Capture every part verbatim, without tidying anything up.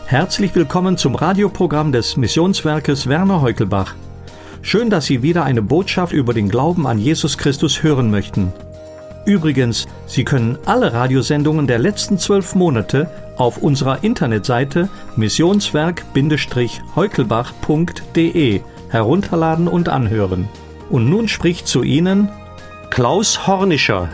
Herzlich willkommen zum Radioprogramm des Missionswerkes Werner Heukelbach. Schön, dass Sie wieder eine Botschaft über den Glauben an Jesus Christus hören möchten. Übrigens, Sie können alle Radiosendungen der letzten zwölf Monate auf unserer Internetseite missionswerk heukelbach punkt de herunterladen und anhören. Und nun spricht zu Ihnen Klaus Hornischer.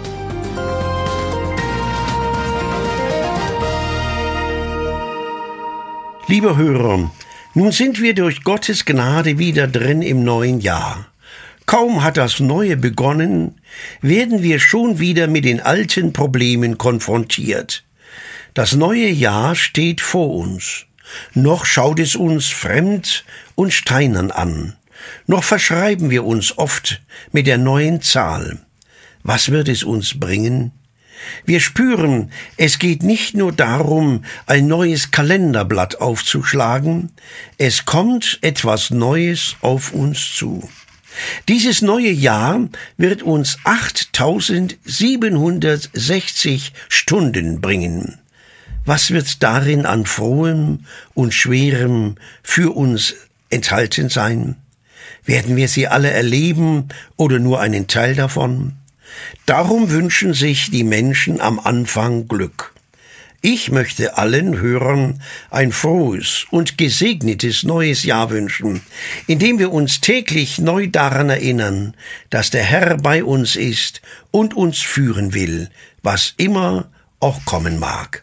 Liebe Hörer, nun sind wir durch Gottes Gnade wieder drin im neuen Jahr. Kaum hat das Neue begonnen, werden wir schon wieder mit den alten Problemen konfrontiert. Das neue Jahr steht vor uns. Noch schaut es uns fremd und steinern an. Noch verschreiben wir uns oft mit der neuen Zahl. Was wird es uns bringen? Wir spüren, es geht nicht nur darum, ein neues Kalenderblatt aufzuschlagen, es kommt etwas Neues auf uns zu. Dieses neue Jahr wird uns achttausendsiebenhundertsechzig Stunden bringen. Was wird darin an Frohem und Schwerem für uns enthalten sein? Werden wir sie alle erleben oder nur einen Teil davon? Darum wünschen sich die Menschen am Anfang Glück. Ich möchte allen Hörern ein frohes und gesegnetes neues Jahr wünschen, indem wir uns täglich neu daran erinnern, dass der Herr bei uns ist und uns führen will, was immer auch kommen mag.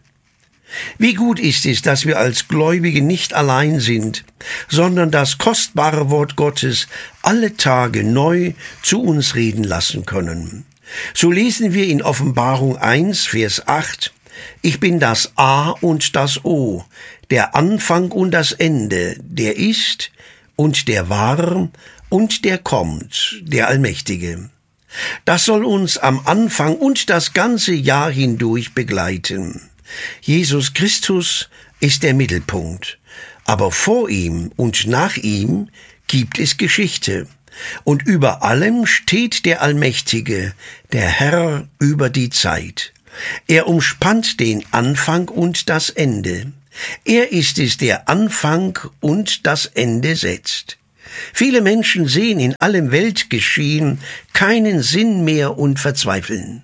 Wie gut ist es, dass wir als Gläubige nicht allein sind, sondern das kostbare Wort Gottes alle Tage neu zu uns reden lassen können. So lesen wir in Offenbarung eins, Vers acht, Ich bin das A und das O, der Anfang und das Ende, der ist und der war und der kommt, der Allmächtige. Das soll uns am Anfang und das ganze Jahr hindurch begleiten. Jesus Christus ist der Mittelpunkt, aber vor ihm und nach ihm gibt es Geschichte. Und über allem steht der Allmächtige, der Herr über die Zeit. Er umspannt den Anfang und das Ende. Er ist es, der Anfang und das Ende setzt. Viele Menschen sehen in allem Weltgeschehen keinen Sinn mehr und verzweifeln.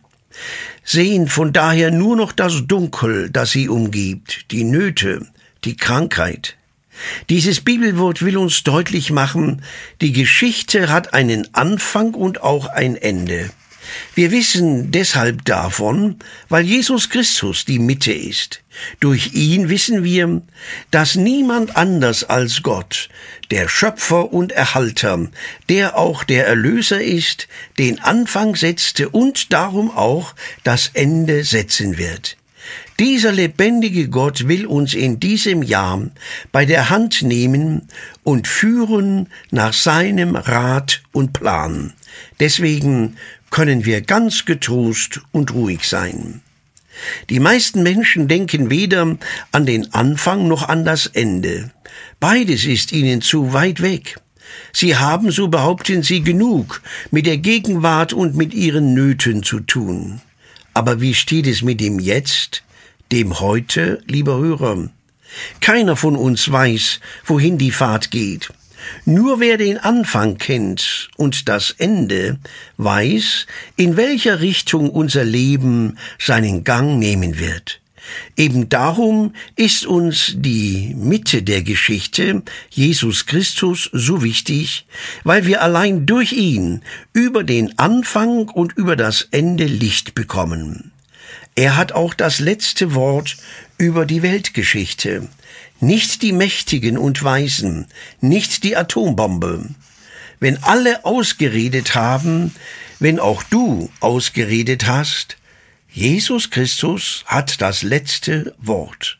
Sehen von daher nur noch das Dunkel, das sie umgibt, die Nöte, die Krankheit. Dieses Bibelwort will uns deutlich machen, die Geschichte hat einen Anfang und auch ein Ende. Wir wissen deshalb davon, weil Jesus Christus die Mitte ist. Durch ihn wissen wir, dass niemand anders als Gott, der Schöpfer und Erhalter, der auch der Erlöser ist, den Anfang setzte und darum auch das Ende setzen wird. Dieser lebendige Gott will uns in diesem Jahr bei der Hand nehmen und führen nach seinem Rat und Plan. Deswegen können wir ganz getrost und ruhig sein. Die meisten Menschen denken weder an den Anfang noch an das Ende. Beides ist ihnen zu weit weg. Sie haben, so behaupten sie, genug mit der Gegenwart und mit ihren Nöten zu tun. Aber wie steht es mit dem Jetzt, dem Heute, lieber Hörer? Keiner von uns weiß, wohin die Fahrt geht. Nur wer den Anfang kennt und das Ende, weiß, in welcher Richtung unser Leben seinen Gang nehmen wird. Eben darum ist uns die Mitte der Geschichte, Jesus Christus, so wichtig, weil wir allein durch ihn über den Anfang und über das Ende Licht bekommen. Er hat auch das letzte Wort über die Weltgeschichte. Nicht die Mächtigen und Weisen, nicht die Atombombe. Wenn alle ausgeredet haben, wenn auch du ausgeredet hast, Jesus Christus hat das letzte Wort.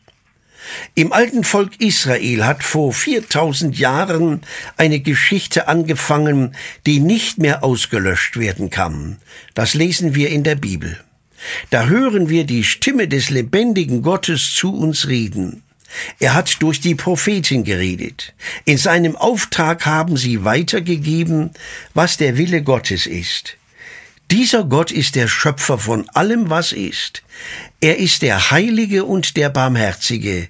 Im alten Volk Israel hat vor viertausend Jahren eine Geschichte angefangen, die nicht mehr ausgelöscht werden kann. Das lesen wir in der Bibel. Da hören wir die Stimme des lebendigen Gottes zu uns reden. Er hat durch die Propheten geredet. In seinem Auftrag haben sie weitergegeben, was der Wille Gottes ist. Dieser Gott ist der Schöpfer von allem, was ist. Er ist der Heilige und der Barmherzige.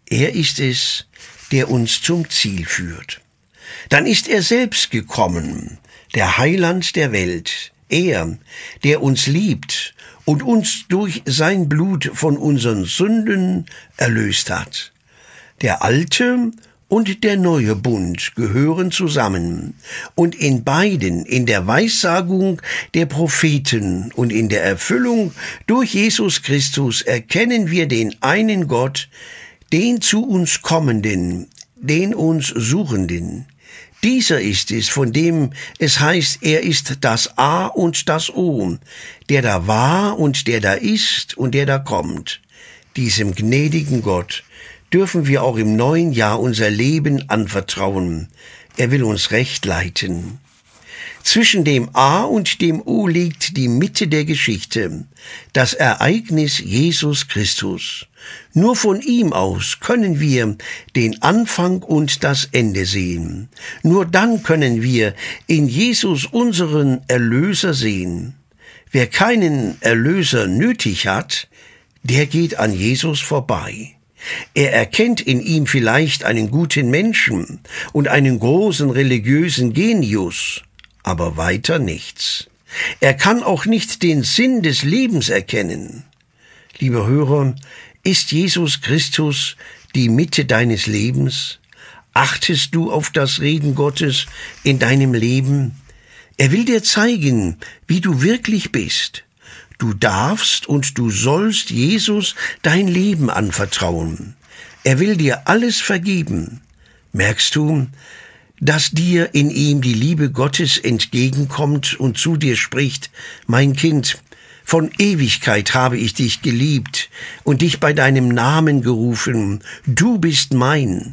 Er ist es, der uns zum Ziel führt. Dann ist er selbst gekommen, der Heiland der Welt, er, der uns liebt und uns durch sein Blut von unseren Sünden erlöst hat. Der alte und der neue Bund gehören zusammen, und in beiden, in der Weissagung der Propheten und in der Erfüllung durch Jesus Christus, erkennen wir den einen Gott, den zu uns Kommenden, den uns Suchenden. Dieser ist es, von dem es heißt, er ist das A und das O, der da war und der da ist und der da kommt. Diesem gnädigen Gott dürfen wir auch im neuen Jahr unser Leben anvertrauen. Er will uns recht leiten. Zwischen dem A und dem O liegt die Mitte der Geschichte, das Ereignis Jesus Christus. Nur von ihm aus können wir den Anfang und das Ende sehen. Nur dann können wir in Jesus unseren Erlöser sehen. Wer keinen Erlöser nötig hat, der geht an Jesus vorbei. Er erkennt in ihm vielleicht einen guten Menschen und einen großen religiösen Genius, aber weiter nichts. Er kann auch nicht den Sinn des Lebens erkennen. Lieber Hörer, ist Jesus Christus die Mitte deines Lebens? Achtest du auf das Reden Gottes in deinem Leben? Er will dir zeigen, wie du wirklich bist. Du darfst und du sollst Jesus dein Leben anvertrauen. Er will dir alles vergeben. Merkst du, dass dir in ihm die Liebe Gottes entgegenkommt und zu dir spricht: Mein Kind, von Ewigkeit habe ich dich geliebt und dich bei deinem Namen gerufen. Du bist mein.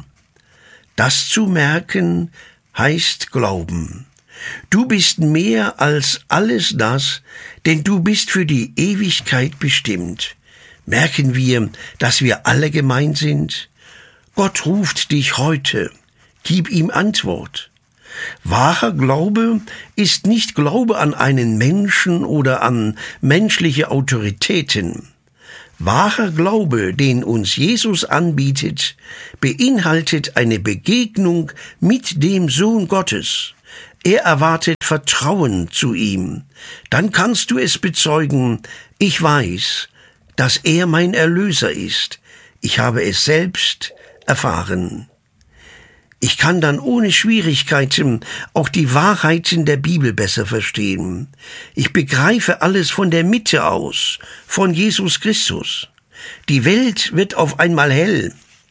Das zu merken heißt Glauben. Du bist mehr als alles das, denn du bist für die Ewigkeit bestimmt. Merken wir, dass wir alle gemein sind? Gott ruft dich heute. Gib ihm Antwort. Wahrer Glaube ist nicht Glaube an einen Menschen oder an menschliche Autoritäten. Wahrer Glaube, den uns Jesus anbietet, beinhaltet eine Begegnung mit dem Sohn Gottes. Er erwartet Vertrauen zu ihm. Dann kannst du es bezeugen: Ich weiß, dass er mein Erlöser ist. Ich habe es selbst erfahren. Ich kann dann ohne Schwierigkeiten auch die Wahrheiten der Bibel besser verstehen. Ich begreife alles von der Mitte aus, von Jesus Christus. Die Welt wird auf einmal hell.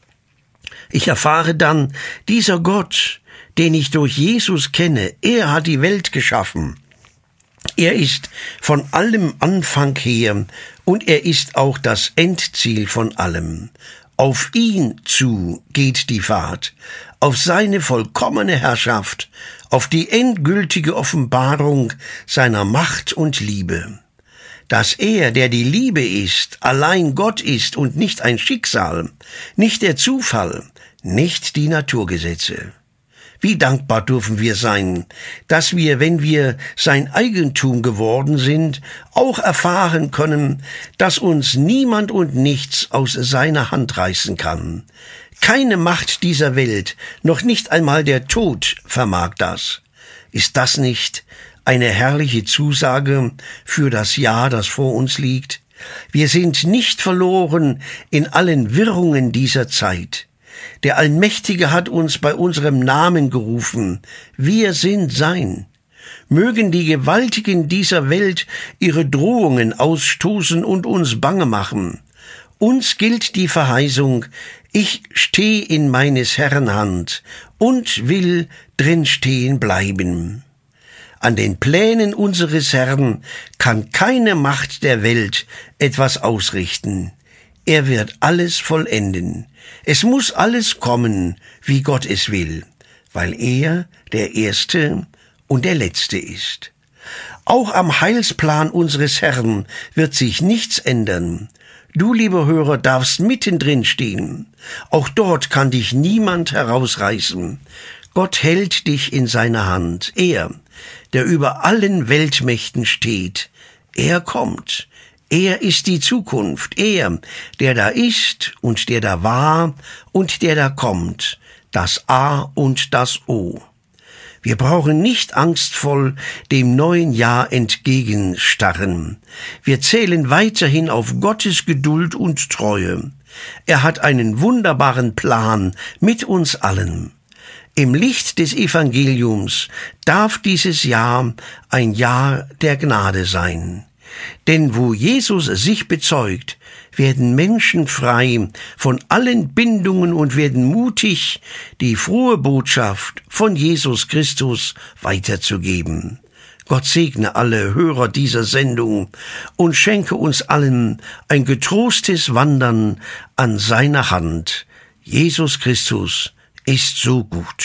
Ich erfahre dann, dieser Gott, den ich durch Jesus kenne, er hat die Welt geschaffen. Er ist von allem Anfang her und er ist auch das Endziel von allem. Auf ihn zu geht die Fahrt, auf seine vollkommene Herrschaft, auf die endgültige Offenbarung seiner Macht und Liebe. Dass er, der die Liebe ist, allein Gott ist und nicht ein Schicksal, nicht der Zufall, nicht die Naturgesetze. Wie dankbar dürfen wir sein, dass wir, wenn wir sein Eigentum geworden sind, auch erfahren können, dass uns niemand und nichts aus seiner Hand reißen kann. Keine Macht dieser Welt, noch nicht einmal der Tod, vermag das. Ist das nicht eine herrliche Zusage für das Jahr, das vor uns liegt? Wir sind nicht verloren in allen Wirrungen dieser Zeit. Der Allmächtige hat uns bei unserem Namen gerufen. Wir sind sein. Mögen die Gewaltigen dieser Welt ihre Drohungen ausstoßen und uns bange machen. Uns gilt die Verheißung: Ich steh in meines Herrn Hand und will drin stehen bleiben. An den Plänen unseres Herrn kann keine Macht der Welt etwas ausrichten. Er wird alles vollenden. Es muss alles kommen, wie Gott es will, weil er der Erste und der Letzte ist. Auch am Heilsplan unseres Herrn wird sich nichts ändern. Du, lieber Hörer, darfst mittendrin stehen. Auch dort kann dich niemand herausreißen. Gott hält dich in seiner Hand. Er, der über allen Weltmächten steht, er kommt. Er ist die Zukunft, er, der da ist und der da war und der da kommt, das A und das O. Wir brauchen nicht angstvoll dem neuen Jahr entgegenstarren. Wir zählen weiterhin auf Gottes Geduld und Treue. Er hat einen wunderbaren Plan mit uns allen. Im Licht des Evangeliums darf dieses Jahr ein Jahr der Gnade sein. Denn wo Jesus sich bezeugt, werden Menschen frei von allen Bindungen und werden mutig, die frohe Botschaft von Jesus Christus weiterzugeben. Gott segne alle Hörer dieser Sendung und schenke uns allen ein getrostes Wandern an seiner Hand. Jesus Christus ist so gut.